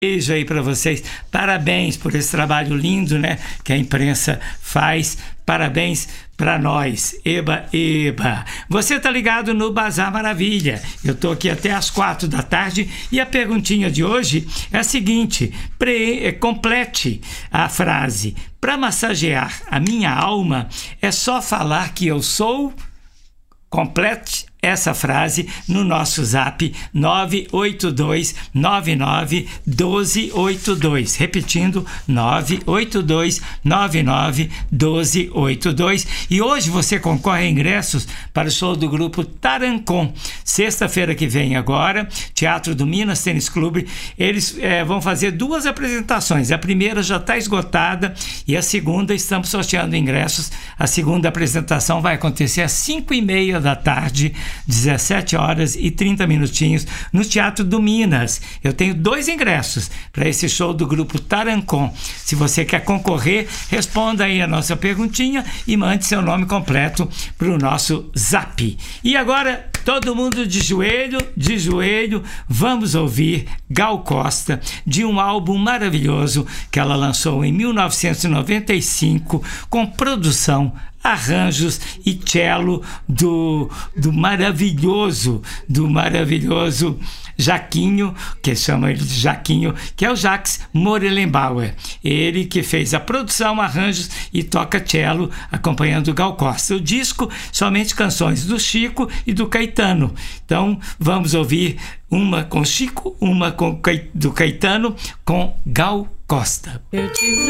Beijo aí para vocês. Parabéns por esse trabalho lindo, né, que a imprensa faz. Parabéns para nós. Eba, eba. Você tá ligado no Bazar Maravilha. Eu tô aqui até às 4 da tarde e a perguntinha de hoje é a seguinte: complete a frase. Para massagear a minha alma, é só falar que eu sou. Complete essa frase no nosso zap 982991282. Repetindo, 982991282. E hoje você concorre a ingressos para o show do grupo Tarancon. Sexta-feira que vem agora, Teatro do Minas Tênis Clube. Eles vão fazer 2 apresentações. A primeira já está esgotada e a segunda estamos sorteando ingressos. A segunda apresentação vai acontecer às 5h30 da tarde, 17 horas e 30 minutinhos, no Teatro do Minas. Eu tenho 2 ingressos para esse show do grupo Tarancon. Se você quer concorrer, responda aí a nossa perguntinha e mande seu nome completo para o nosso zap. E agora, todo mundo de joelho, vamos ouvir Gal Costa, de um álbum maravilhoso que ela lançou em 1995, com produção, arranjos e cello do maravilhoso Jaquinho, que chama ele de Jaquinho, que é o Jacques Morelenbauer. Ele que fez a produção, arranjos e toca cello acompanhando o Gal Costa. O disco, somente canções do Chico e do Caetano. Então vamos ouvir uma com Chico, uma do Caetano, com Gal Costa. Eu te